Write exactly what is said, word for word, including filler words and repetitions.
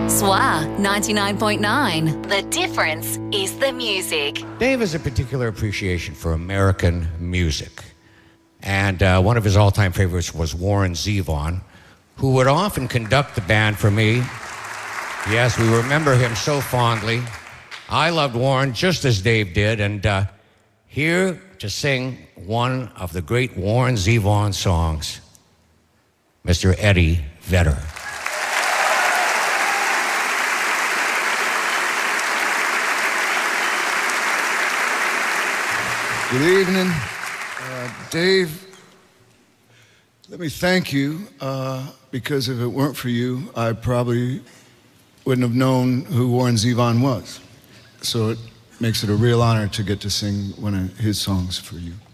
S W A ninety-nine point nine. The difference is the music. Dave has a particular appreciation for American music. And uh, one of his all-time favorites was Warren Zevon, who would often conduct the band for me. Yes, we remember him so fondly. I loved Warren just as Dave did, and uh, here to sing one of the great Warren Zevon songs, Mister Eddie Vedder. Good evening. Uh, Dave, let me thank you, uh, because if it weren't for you, I probably wouldn't have known who Warren Zevon was. So it makes it a real honor to get to sing one of his songs for you.